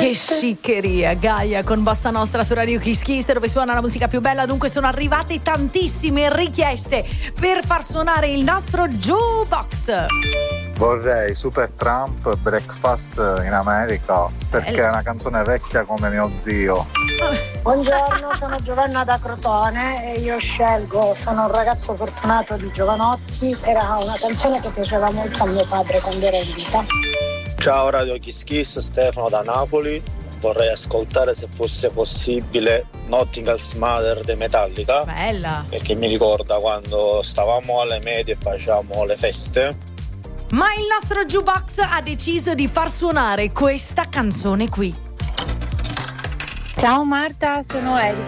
Che sciccheria, Gaia con Bossa Nostra su Radio Kiss Kiss, dove suona la musica più bella. Dunque sono arrivate tantissime richieste per far suonare il nostro jukebox. Vorrei Super Trump Breakfast in America, perché è una canzone vecchia come mio zio. Buongiorno, sono Giovanna da Crotone e io scelgo Sono un ragazzo fortunato di Giovanotti. Era una canzone che piaceva molto a mio padre quando era in vita. Ciao Radio Kiss Kiss, Stefano da Napoli. Vorrei ascoltare, se fosse possibile, Nottingham's Mother dei Metallica. Bella. Perché mi ricorda quando stavamo alle medie e facevamo le feste. Ma il nostro jukebox ha deciso di far suonare questa canzone qui. Ciao Marta, sono Erika